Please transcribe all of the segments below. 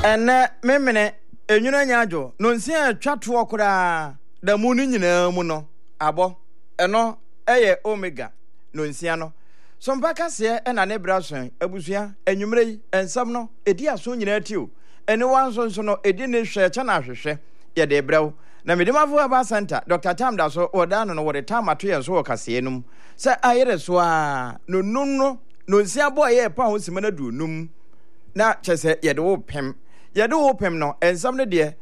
ene memene enyuna nyajo no nsia twato okura da mu ni nyina mu no abo eno eye omega no nsia no so mpaka se ena ne brason abusua enwumre ensam no edi aso nyina tio ene wanso no edi ne hwe cha na hwehwe ye de brew na medimafo aba center Dr. Tam da so odano no wode tam ato ye so okase enum se ayere so a no nunno no nsia boy ye pa ho simana du num na chese ye de wo pem yede wo pem no ensam ne de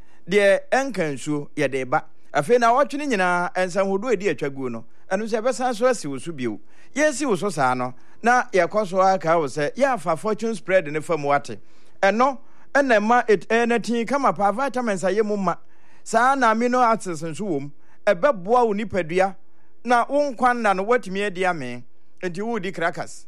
enkansu yede ba afi na wotwene nyina ensam hodo edi atwagu no enu se besan so asi wo so bio yesi wo so saa no na yekoso aka wo se ya fa fortune spread ne fam wate eno enema enetin kama pa vitamins ayemu ma saa na amino acids nso wom ebeboa wo nipadua na wo nkwan na no watimi edi ame enti wo di crackers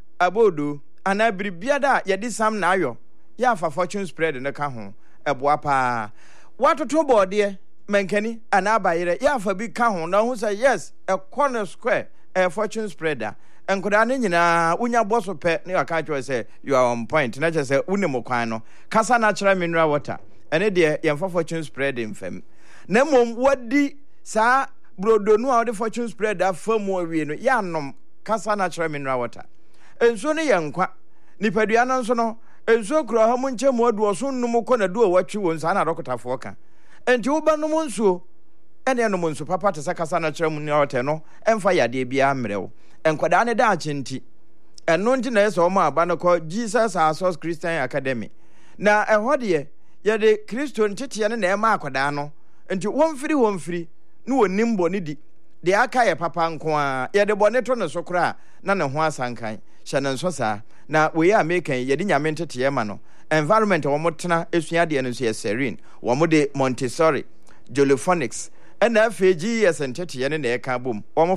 abodo ana biribia da yede sam na ayo ya fa fortune spread ne ka ho eboa pa watoto bode menkani ana abayere ya fa bi ka ho na ho say yes a corner square a fortune spreader enkoda ne nyina unya boso pe ne aka twa say you are on point na che say unim kwan no kasa natural mineral water ene de ye fa fortune spread mfam na mom wadi sa brodonu a de fortune spreader famu awie no ya nom kasa natural mineral water enso ne ye nkwa nipadua no nso no enso kro ha munche mu adu so nnum ko na du watwe won sa na dokotafo ka enti wo ba num nso ene no nso papa te sakasa na kyerɛ mu ne ote no emfa yade bia mrew enkwada ne da achenti eno nti na eso ma aba no ko Jesus Asos Christian Academy na ehode ye de Kristo ntete ne na ema akwada no enti wonfiri no wonim bɔ ne di de aka ye papa nko a ye de bɔ ne to ne so kra na ne ho asankan hye ne nso saa na we ya mekan ye de nyame ntete ye ma no environment wo motena esua de no so ye serene wo mo de Montessori Jolophonics and FAG yes ntete ye ne na ye ka bom